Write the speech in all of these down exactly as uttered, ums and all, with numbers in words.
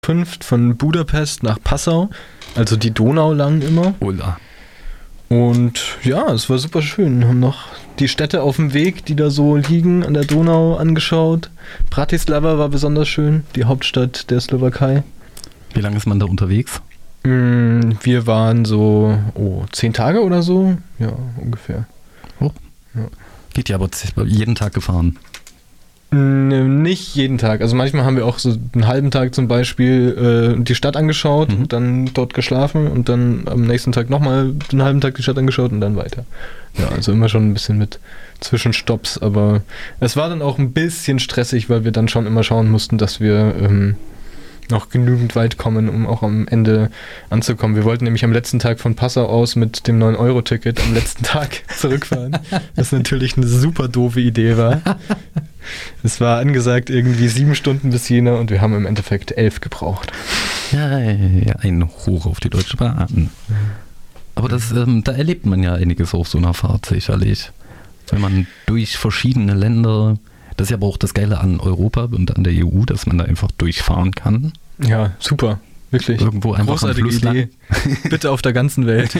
Fünft von Budapest nach Passau, also die Donau lang immer. Ola. Und ja, es war super schön. Haben noch die Städte auf dem Weg, die da so liegen an der Donau, angeschaut. Bratislava war besonders schön, die Hauptstadt der Slowakei. Wie lange ist man da unterwegs? Wir waren so, oh, zehn Tage oder so? Ja, ungefähr. Oh. Ja. Geht ja aber jeden Tag gefahren. Nicht jeden Tag. Also manchmal haben wir auch so einen halben Tag zum Beispiel äh, die Stadt angeschaut mhm. und dann dort geschlafen und dann am nächsten Tag nochmal einen halben Tag die Stadt angeschaut und dann weiter. Ja, also immer schon ein bisschen mit Zwischenstopps, aber es war dann auch ein bisschen stressig, weil wir dann schon immer schauen mussten, dass wir ähm, noch genügend weit kommen, um auch am Ende anzukommen. Wir wollten nämlich am letzten Tag von Passau aus mit dem neun Euro Ticket am letzten Tag zurückfahren, was natürlich eine super doofe Idee war. Es war angesagt irgendwie sieben Stunden bis Jena und wir haben im Endeffekt elf gebraucht. Ja, ja, ein Hoch auf die Deutsche Bahn. Aber das, ähm, da erlebt man ja einiges auf so einer Fahrt sicherlich. Wenn man durch verschiedene Länder, das ist ja aber auch das Geile an Europa und an der E U, dass man da einfach durchfahren kann. Ja, super. Wirklich. Irgendwo einfach großartige am Fluss Idee. Bitte auf der ganzen Welt.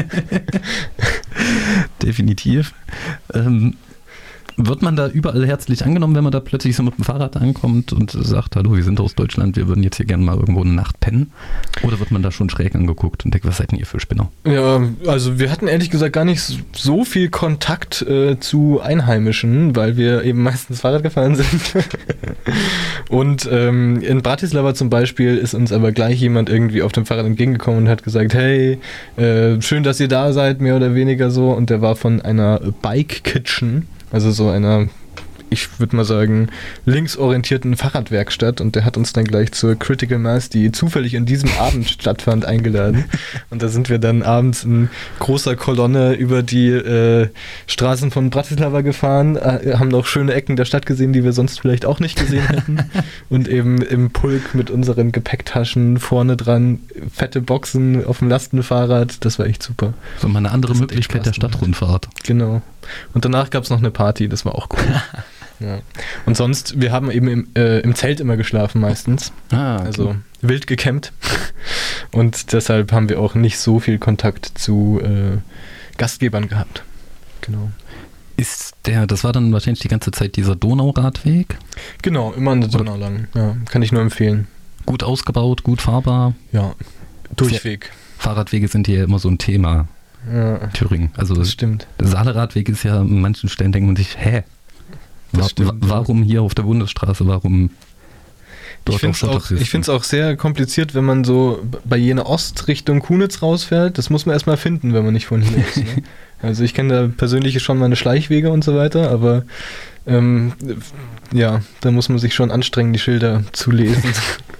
Definitiv. Ähm, Wird man da überall herzlich angenommen, wenn man da plötzlich so mit dem Fahrrad ankommt und sagt, hallo, wir sind aus Deutschland, wir würden jetzt hier gerne mal irgendwo eine Nacht pennen? Oder wird man da schon schräg angeguckt und denkt, was seid denn ihr für Spinner? Ja, also wir hatten ehrlich gesagt gar nicht so viel Kontakt äh, zu Einheimischen, weil wir eben meistens Fahrrad gefahren sind. Und ähm, in Bratislava zum Beispiel ist uns aber gleich jemand irgendwie auf dem Fahrrad entgegengekommen und hat gesagt, hey, äh, schön, dass ihr da seid, mehr oder weniger so. Und der war von einer Bike Kitchen. Also so einer, ich würde mal sagen, linksorientierten Fahrradwerkstatt und der hat uns dann gleich zur Critical Mass, die zufällig an diesem Abend stattfand, eingeladen. Und da sind wir dann abends in großer Kolonne über die äh, Straßen von Bratislava gefahren, äh, haben noch schöne Ecken der Stadt gesehen, die wir sonst vielleicht auch nicht gesehen hätten. Und eben im Pulk mit unseren Gepäcktaschen vorne dran, fette Boxen auf dem Lastenfahrrad, das war echt super. So mal eine andere Das hat Möglichkeit der echt Spaß Stadtrundfahrt. Genau. Und danach gab es noch eine Party, das war auch cool. Ja. Und sonst, wir haben eben im, äh, im Zelt immer geschlafen meistens. Ah, okay. Also wild gecampt. Und deshalb haben wir auch nicht so viel Kontakt zu äh, Gastgebern gehabt. Genau. Ist der, das war dann wahrscheinlich die ganze Zeit dieser Donauradweg? Genau, immer an der Donau lang. Ja, kann ich nur empfehlen. Gut ausgebaut, gut fahrbar. Ja, durchweg. Fahrradwege sind hier immer so ein Thema. Ja, Thüringen. Also das stimmt. Der Saale-Radweg ist ja an manchen Stellen, denkt man sich, hä? Das Wa- stimmt, wa- warum hier auf der Bundesstraße? Warum dort Ich finde es auf auch, ich find's auch sehr kompliziert, wenn man so bei Jena Ost Richtung Kunitz rausfährt. Das muss man erstmal finden, wenn man nicht von hier ist. Ne? Also ich kenne da persönlich schon meine Schleichwege und so weiter, aber ähm, ja, da muss man sich schon anstrengen, die Schilder zu lesen.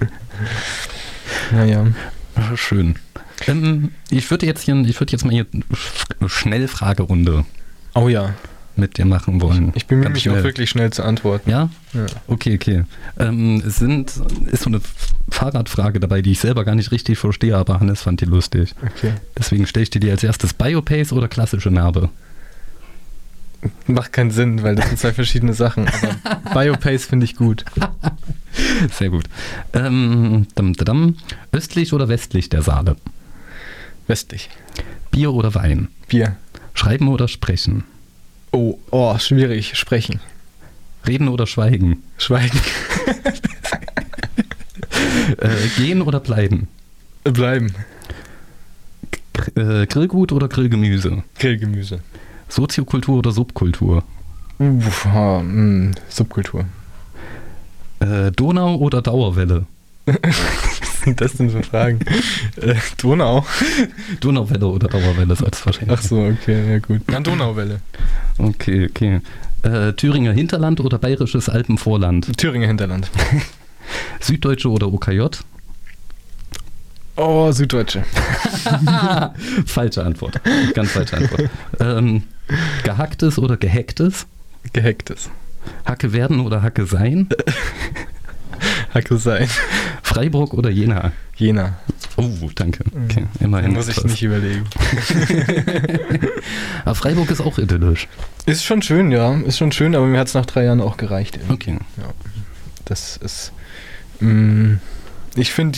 Naja. Ja, schön. Ähm, ich würde jetzt hier, ich würde jetzt mal hier eine Schnellfragerunde Oh ja. mit dir machen wollen. Ich bemühe Ganz mich schnell. auch wirklich schnell zu antworten. Ja? Ja. Okay, okay. Ähm, es sind, ist so eine Fahrradfrage dabei, die ich selber gar nicht richtig verstehe, aber Hannes fand die lustig. Okay. Deswegen stelle ich dir die als erstes Biopace oder klassische Narbe? Macht keinen Sinn, weil das sind zwei verschiedene Sachen. Aber Biopace finde ich gut. Sehr gut. Ähm, dam, dam, dam. Östlich oder westlich der Saale? Westlich. Bier oder Wein? Bier. Schreiben oder sprechen? Oh, oh, schwierig. Sprechen. Reden oder schweigen? Schweigen. äh, gehen oder bleiben? Bleiben. K- äh, Grillgut oder Grillgemüse? Grillgemüse. Soziokultur oder Subkultur? Uff, ha, mh, Subkultur. Äh, Donau oder Dauerwelle? Was sind das denn für Fragen? äh, Donau. Donauwelle oder Dauerwelle als wahrscheinlich. Ach so, okay, ja gut. Dann Donauwelle. Okay, okay. Äh, Thüringer Hinterland oder Bayerisches Alpenvorland? Thüringer Hinterland. Süddeutsche oder O K J? Oh, Süddeutsche. Falsche Antwort. Ganz falsche Antwort. Ähm, gehacktes oder gehacktes? Gehacktes. Hacke werden oder Hacke sein? Hacke sein. Freiburg oder Jena? Jena. Oh, danke. Okay, immerhin. Muss ich was. nicht überlegen. Aber Freiburg ist auch idyllisch. Ist schon schön, ja. Ist schon schön, aber mir hat es nach drei Jahren auch gereicht. irgendwie. Okay. Ja. Das ist... Mh, Ich finde